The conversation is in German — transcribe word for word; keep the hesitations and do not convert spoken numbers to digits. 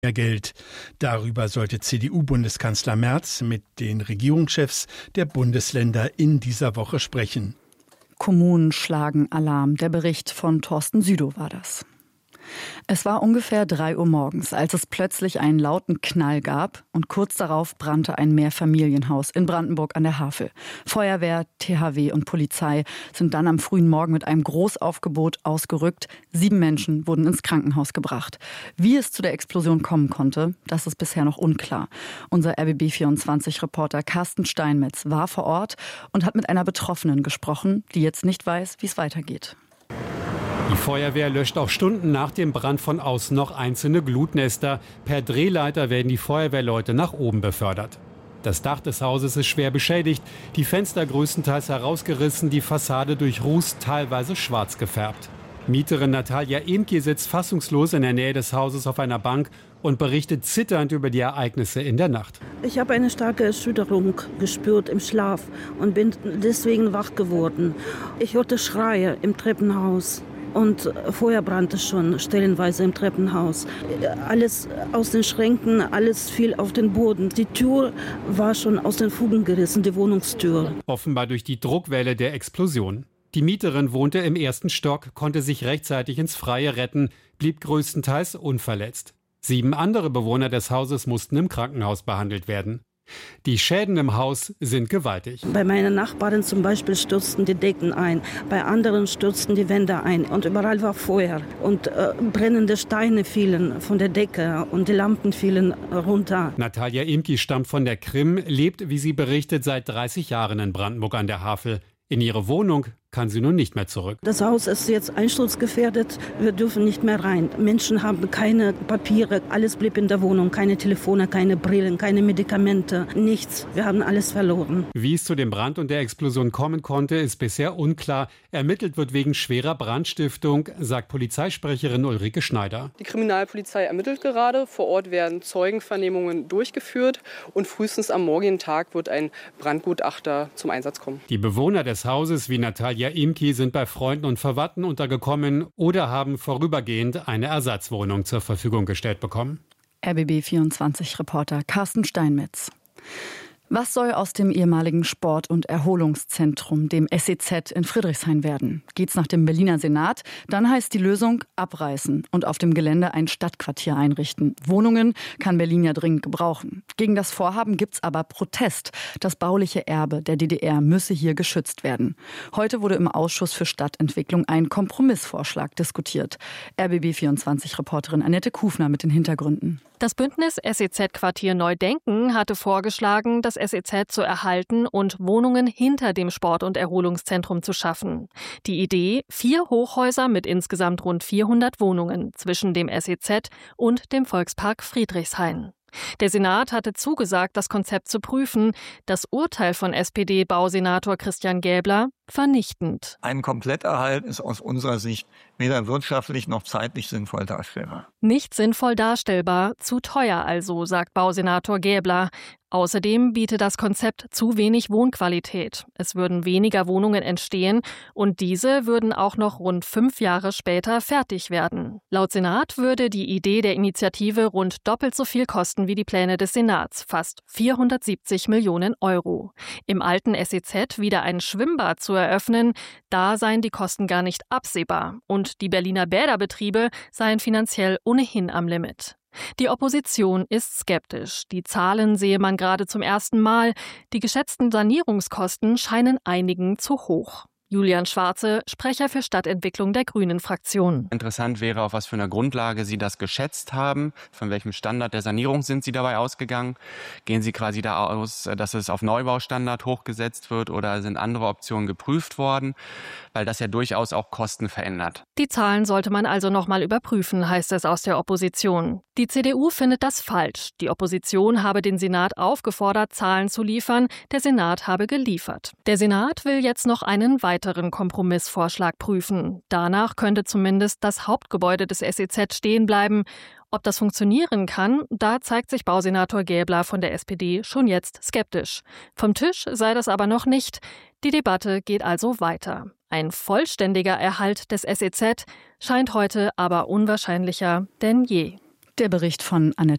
mehr Geld. Darüber sollte C D U-Bundeskanzler Merz mit den Regierungschefs der Bundesländer in dieser Woche sprechen. Kommunen schlagen Alarm. Der Bericht von Thorsten Südow war das. Es war ungefähr drei Uhr morgens, als es plötzlich einen lauten Knall gab und kurz darauf brannte ein Mehrfamilienhaus in Brandenburg an der Havel. Feuerwehr, T H W und Polizei sind dann am frühen Morgen mit einem Großaufgebot ausgerückt. Sieben Menschen wurden ins Krankenhaus gebracht. Wie es zu der Explosion kommen konnte, das ist bisher noch unklar. Unser R B B vierundzwanzig-Reporter Carsten Steinmetz war vor Ort und hat mit einer Betroffenen gesprochen, die jetzt nicht weiß, wie es weitergeht. Die Feuerwehr löscht auch Stunden nach dem Brand von außen noch einzelne Glutnester. Per Drehleiter werden die Feuerwehrleute nach oben befördert. Das Dach des Hauses ist schwer beschädigt, die Fenster größtenteils herausgerissen, die Fassade durch Ruß teilweise schwarz gefärbt. Mieterin Natalia Emke sitzt fassungslos in der Nähe des Hauses auf einer Bank und berichtet zitternd über die Ereignisse in der Nacht. Ich habe eine starke Erschütterung gespürt im Schlaf und bin deswegen wach geworden. Ich hörte Schreie im Treppenhaus. Und vorher brannte es schon stellenweise im Treppenhaus. Alles aus den Schränken, alles fiel auf den Boden. Die Tür war schon aus den Fugen gerissen, die Wohnungstür. Offenbar durch die Druckwelle der Explosion. Die Mieterin wohnte im ersten Stock, konnte sich rechtzeitig ins Freie retten, blieb größtenteils unverletzt. Sieben andere Bewohner des Hauses mussten im Krankenhaus behandelt werden. Die Schäden im Haus sind gewaltig. Bei meinen Nachbarn zum Beispiel stürzten die Decken ein, bei anderen stürzten die Wände ein und überall war Feuer. Und äh, brennende Steine fielen von der Decke und die Lampen fielen runter. Natalia Emke stammt von der Krim, lebt, wie sie berichtet, seit dreißig Jahren in Brandenburg an der Havel. In ihre Wohnung kann sie nun nicht mehr zurück. Das Haus ist jetzt einsturzgefährdet. Wir dürfen nicht mehr rein. Menschen haben keine Papiere. Alles blieb in der Wohnung. Keine Telefone, keine Brillen, keine Medikamente. Nichts. Wir haben alles verloren. Wie es zu dem Brand und der Explosion kommen konnte, ist bisher unklar. Ermittelt wird wegen schwerer Brandstiftung, sagt Polizeisprecherin Ulrike Schneider. Die Kriminalpolizei ermittelt gerade. Vor Ort werden Zeugenvernehmungen durchgeführt. Und frühestens am morgigen Tag wird ein Brandgutachter zum Einsatz kommen. Die Bewohner des Hauses wie Natalia Emke sind bei Freunden und Verwandten untergekommen oder haben vorübergehend eine Ersatzwohnung zur Verfügung gestellt bekommen. R B B vierundzwanzig-Reporter Carsten Steinmetz. Was soll aus dem ehemaligen Sport- und Erholungszentrum, dem S E Z in Friedrichshain werden? Geht's nach dem Berliner Senat? Dann heißt die Lösung abreißen und auf dem Gelände ein Stadtquartier einrichten. Wohnungen kann Berlin ja dringend gebrauchen. Gegen das Vorhaben gibt's aber Protest. Das bauliche Erbe der D D R müsse hier geschützt werden. Heute wurde im Ausschuss für Stadtentwicklung ein Kompromissvorschlag diskutiert. R B B vierundzwanzig-Reporterin Annette Kufner mit den Hintergründen. Das Bündnis S E Z-Quartier Neu-Denken hatte vorgeschlagen, das S E Z zu erhalten und Wohnungen hinter dem Sport- und Erholungszentrum zu schaffen. Die Idee: vier Hochhäuser mit insgesamt rund vierhundert Wohnungen zwischen dem S E Z und dem Volkspark Friedrichshain. Der Senat hatte zugesagt, das Konzept zu prüfen. Das Urteil von S P D-Bausenator Christian Gäbler: vernichtend. Ein Kompletterhalt ist aus unserer Sicht weder wirtschaftlich noch zeitlich sinnvoll darstellbar. Nicht sinnvoll darstellbar, zu teuer also, sagt Bausenator Gäbler. Außerdem biete das Konzept zu wenig Wohnqualität. Es würden weniger Wohnungen entstehen und diese würden auch noch rund fünf Jahre später fertig werden. Laut Senat würde die Idee der Initiative rund doppelt so viel kosten wie die Pläne des Senats, fast vierhundertsiebzig Millionen Euro. Im alten S E Z wieder ein Schwimmbad zu eröffnen, da seien die Kosten gar nicht absehbar und die Berliner Bäderbetriebe seien finanziell ohnehin am Limit. Die Opposition ist skeptisch. Die Zahlen sehe man gerade zum ersten Mal. Die geschätzten Sanierungskosten scheinen einigen zu hoch. Julian Schwarze, Sprecher für Stadtentwicklung der Grünen-Fraktion. Interessant wäre, auf was für einer Grundlage Sie das geschätzt haben. Von welchem Standard der Sanierung sind Sie dabei ausgegangen? Gehen Sie quasi da aus, dass es auf Neubaustandard hochgesetzt wird oder sind andere Optionen geprüft worden? Weil das ja durchaus auch Kosten verändert. Die Zahlen sollte man also noch mal überprüfen, heißt es aus der Opposition. Die C D U findet das falsch. Die Opposition habe den Senat aufgefordert, Zahlen zu liefern. Der Senat habe geliefert. Der Senat will jetzt noch einen weiteren Kompromissvorschlag prüfen. Danach könnte zumindest das Hauptgebäude des S E Z stehen bleiben. Ob das funktionieren kann, da zeigt sich Bausenator Gäbler von der S P D schon jetzt skeptisch. Vom Tisch sei das aber noch nicht. Die Debatte geht also weiter. Ein vollständiger Erhalt des S E Z scheint heute aber unwahrscheinlicher denn je. Der Bericht von Annette